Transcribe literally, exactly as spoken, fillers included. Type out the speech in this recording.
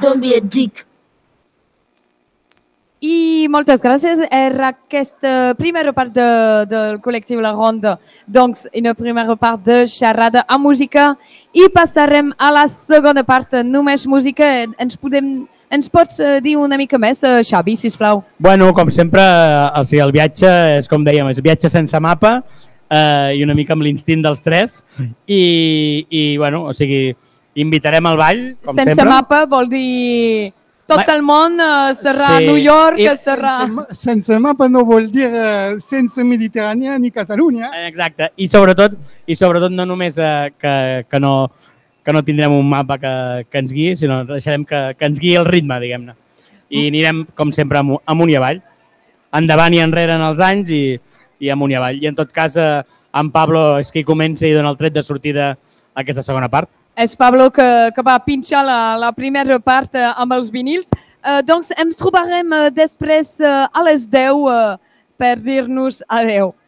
Don't be a dick. I moltes gràcies. Era aquesta primera part de, del col·lectiu La Ronda, doncs una primera part de xerrada amb música i passarem a la segona part, només música. Ens podem, ens pots dir una mica més, Xavi, sisplau? Bueno, com sempre, o sigui, el viatge és, com dèiem, és viatge sense mapa eh, i una mica amb l'instint dels tres i, i bueno, o sigui, invitarem al ball, com sense sempre. Sense mapa vol dir... Tot el món uh, serà sí. New York, I, serà... Sense, sense mapa no vol dir uh, sense Mediterrània ni Catalunya. Exacte, i sobretot, i sobretot no només uh, que, que, no, que no tindrem un mapa que, que ens guiï, sinó que deixarem que, que ens guiï el ritme, diguem-ne. I anirem, com sempre, amunt i avall. Endavant i enrere en els anys i, i amunt i avall. I en tot cas, uh, en Pablo és qui comença i dona el tret de sortida a aquesta segona part. És Pablo que, que va pinxar la, la primera part eh, amb els vinils. Eh, doncs ens trobarem eh, després eh, a les deu eh, per dir-nos adeu.